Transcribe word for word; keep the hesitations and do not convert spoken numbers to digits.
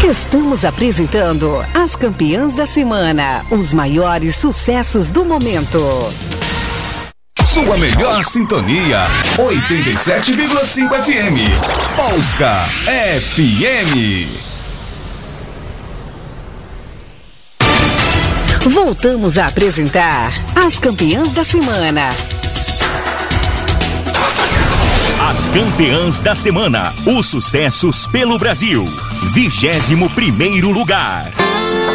Estamos apresentando as campeãs da semana, os maiores sucessos do momento. Sua melhor sintonia, oitenta e sete vírgula cinco F M. Polska F M. Voltamos a apresentar as campeãs da semana. As campeãs da semana, os sucessos pelo Brasil. Vigésimo primeiro lugar.